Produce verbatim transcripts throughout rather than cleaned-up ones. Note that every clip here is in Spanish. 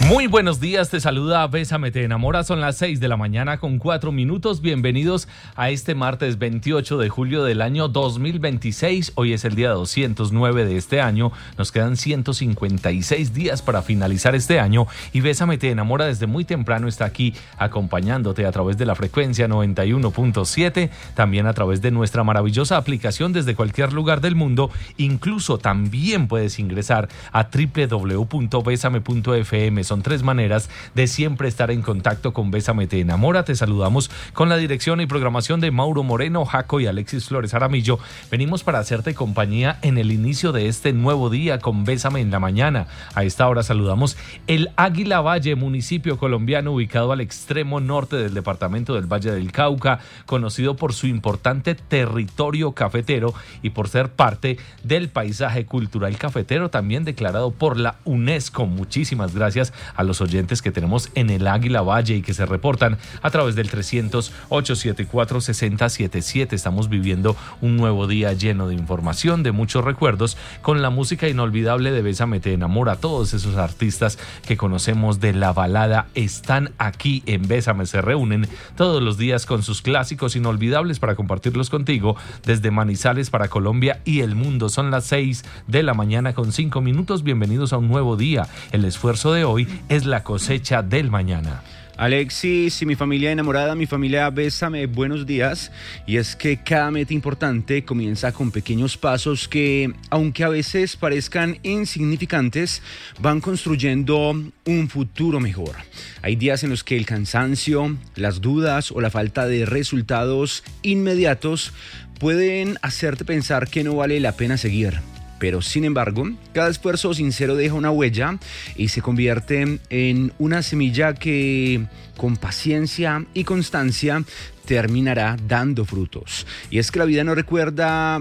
Muy buenos días, te saluda Bésame Te Enamora, son las seis de la mañana con cuatro minutos, bienvenidos a este martes veintiocho de julio del año dos mil veintiséis, hoy es el día doscientos nueve de este año, nos quedan ciento cincuenta y seis días para finalizar este año y Bésame Te Enamora desde muy temprano está aquí acompañándote a través de la frecuencia noventa y uno punto siete, también a través de nuestra maravillosa aplicación desde cualquier lugar del mundo, incluso también puedes ingresar a doble u doble u doble u punto besame punto efe eme. Son tres maneras de siempre estar en contacto con Bésame Te Enamora. Te saludamos con la dirección y programación de Mauro Moreno, Jaco y Alexis Flores Aramillo. Venimos para hacerte compañía en el inicio de este nuevo día con Bésame en la mañana. A esta hora saludamos el Águila Valle, municipio colombiano ubicado al extremo norte del departamento del Valle del Cauca, conocido por su importante territorio cafetero y por ser parte del paisaje cultural cafetero, también declarado por la UNESCO. Muchísimas gracias a los oyentes que tenemos en el Águila Valle y que se reportan a través del trescientos, ochocientos setenta y cuatro, sesenta setenta y siete. Estamos viviendo un nuevo día lleno de información, de muchos recuerdos, con la música inolvidable de Bésame Te Enamora. Todos esos artistas que conocemos de la balada están aquí en Bésame, se reúnen todos los días con sus clásicos inolvidables para compartirlos contigo desde Manizales para Colombia y el mundo. Son las seis de la mañana con cinco minutos. Bienvenidos a un nuevo día. El esfuerzo de hoy es la cosecha del mañana. Alexis y mi familia enamorada, mi familia Bésame, buenos días. Y es que cada meta importante comienza con pequeños pasos que, aunque a veces parezcan insignificantes, van construyendo un futuro mejor. Hay días en los que el cansancio, las dudas o la falta de resultados inmediatos pueden hacerte pensar que no vale la pena seguir. Pero sin embargo, cada esfuerzo sincero deja una huella y se convierte en una semilla que con paciencia y constancia terminará dando frutos. Y es que la vida nos recuerda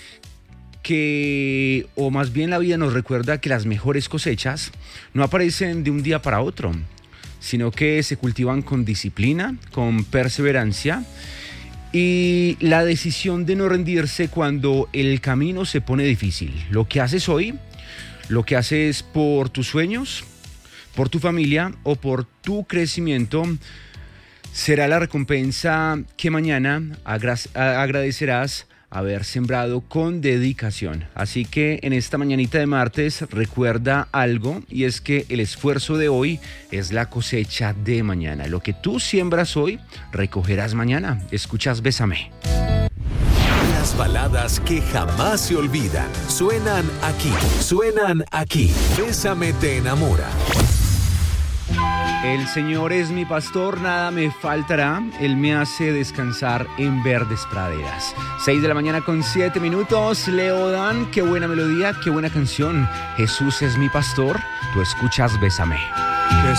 que, o más bien la vida nos recuerda que las mejores cosechas no aparecen de un día para otro, sino que se cultivan con disciplina, con perseverancia y la decisión de no rendirse cuando el camino se pone difícil. Lo que haces hoy, lo que haces por tus sueños, por tu familia o por tu crecimiento, será la recompensa que mañana agra- agradecerás haber sembrado con dedicación. Así que en esta mañanita de martes recuerda algo, y es que el esfuerzo de hoy es la cosecha de mañana. Lo que tú siembras hoy, recogerás mañana. Escuchas Bésame. Las baladas que jamás se olvidan suenan aquí, suenan aquí. Bésame Te Enamora. El Señor es mi pastor, nada me faltará. Él me hace descansar en verdes praderas. seis de la mañana con siete minutos. Leodan, qué buena melodía, qué buena canción. Jesús es mi pastor, tú escuchas Bésame.